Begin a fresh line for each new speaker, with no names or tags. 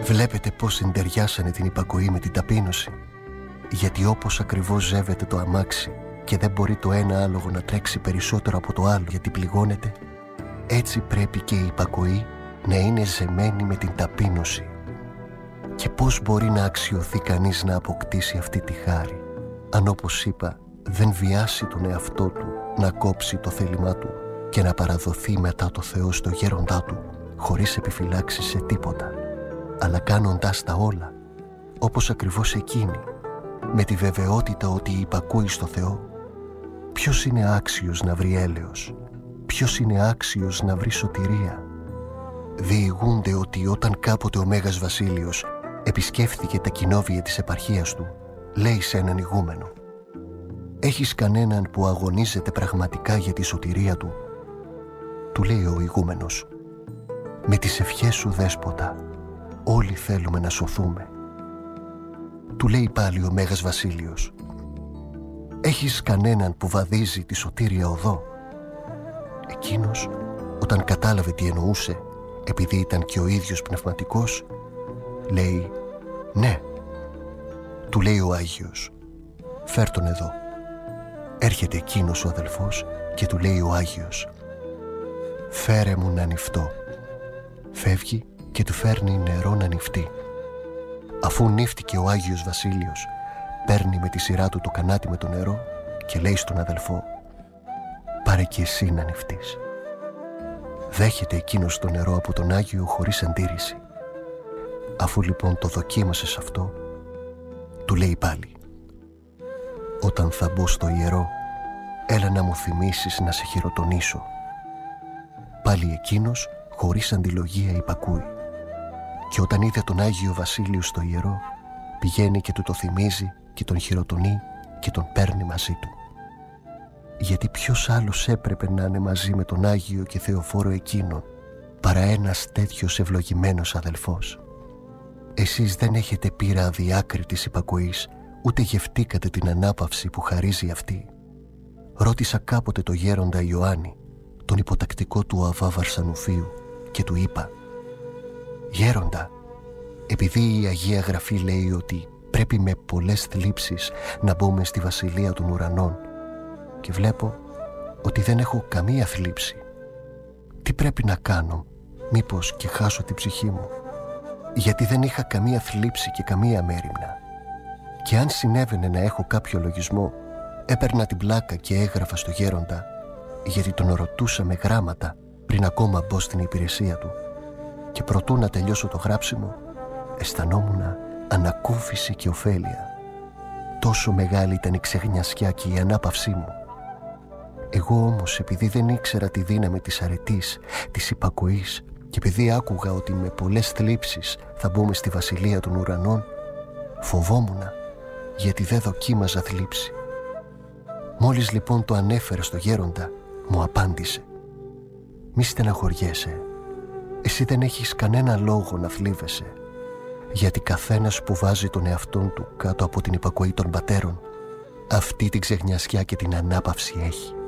Βλέπετε πώς συντεριάσανε την υπακοή με την ταπείνωση. Γιατί όπως ακριβώς ζεύεται το αμάξι και δεν μπορεί το ένα άλογο να τρέξει περισσότερο από το άλλο γιατί πληγώνεται, έτσι πρέπει και η υπακοή να είναι ζεμένη με την ταπείνωση. Και πώς μπορεί να αξιωθεί κανείς να αποκτήσει αυτή τη χάρη, αν όπως είπα δεν βιάσει τον εαυτό του να κόψει το θέλημά του και να παραδοθεί μετά το Θεό στο γέροντά του, χωρίς επιφυλάξει σε τίποτα, αλλά κάνοντάς τα όλα, όπως ακριβώς εκείνη, με τη βεβαιότητα ότι υπακούει στο Θεό. Ποιος είναι άξιος να βρει έλεος, ποιος είναι άξιος να βρει σωτηρία? Διηγούνται ότι όταν κάποτε ο Μέγας Βασίλειος επισκέφθηκε τα κοινόβια της επαρχίας του, λέει σε έναν ηγούμενο: «Έχεις κανέναν που αγωνίζεται πραγματικά για τη σωτηρία του?» Του λέει ο ηγούμενος: «Με τις ευχές σου, δέσποτα, όλοι θέλουμε να σωθούμε». Του λέει πάλι ο Μέγας Βασίλειος: «Έχεις κανέναν που βαδίζει τη σωτήρια οδό?» Εκείνος, όταν κατάλαβε τι εννοούσε, επειδή ήταν και ο ίδιος πνευματικός, λέει: «Ναι». Του λέει ο Άγιος: «Φέρ' τον εδώ». Έρχεται εκείνος ο αδελφός και του λέει ο Άγιος: «Φέρε μου να νυφτώ». Φεύγει και του φέρνει νερό να νυφτεί. Αφού νύφτηκε ο Άγιος Βασίλειος, παίρνει με τη σειρά του το κανάτι με το νερό και λέει στον αδελφό: «Πάρε και εσύ να νυφτείς». Δέχεται εκείνος το νερό από τον Άγιο χωρίς αντίρρηση. Αφού λοιπόν το δοκίμασε σε αυτό, του λέει πάλι: «Όταν θα μπω στο ιερό, έλα να μου θυμίσεις να σε χειροτονήσω». Πάλι εκείνος χωρίς αντιλογία υπακούει. Και όταν είδε τον Άγιο Βασίλειο στο ιερό, πηγαίνει και του το θυμίζει και τον χειροτονεί και τον παίρνει μαζί του. Γιατί ποιος άλλος έπρεπε να είναι μαζί με τον Άγιο και Θεοφόρο εκείνον παρά ένας τέτοιος ευλογημένος αδελφός? Εσείς δεν έχετε πείρα αδιάκριτης υπακοής, ούτε γευτήκατε την ανάπαυση που χαρίζει αυτή. Ρώτησα κάποτε το γέροντα Ιωάννη, τον υποτακτικό του Αββά Βαρσανουφίου, και του είπα: «Γέροντα, επειδή η Αγία Γραφή λέει ότι πρέπει με πολλές θλίψεις να μπούμε στη Βασιλεία των Ουρανών και βλέπω ότι δεν έχω καμία θλίψη, τι πρέπει να κάνω, μήπως και χάσω την ψυχή μου?» Γιατί δεν είχα καμία θλίψη και καμία μέριμνα. Και αν συνέβαινε να έχω κάποιο λογισμό, έπαιρνα την πλάκα και έγραφα στο γέροντα, γιατί τον ρωτούσα με γράμματα πριν ακόμα μπω στην υπηρεσία του. Και προτού να τελειώσω το γράψιμο, αισθανόμουνα ανακούφιση και ωφέλεια. Τόσο μεγάλη ήταν η ξεγνιασιά και η ανάπαυσή μου. Εγώ όμως, επειδή δεν ήξερα τη δύναμη της αρετής, της υπακοής, και επειδή άκουγα ότι με πολλές θλίψεις θα μπούμε στη Βασιλεία των Ουρανών, φοβόμουνα, γιατί δεν δοκίμαζα θλίψη. Μόλις λοιπόν το ανέφερα στο γέροντα, μου απάντησε: «Μη στεναχωριέσαι, εσύ δεν έχεις κανένα λόγο να θλίβεσαι, γιατί καθένας που βάζει τον εαυτόν του κάτω από την υπακοή των πατέρων, αυτή την ξεγνιασιά και την ανάπαυση έχει.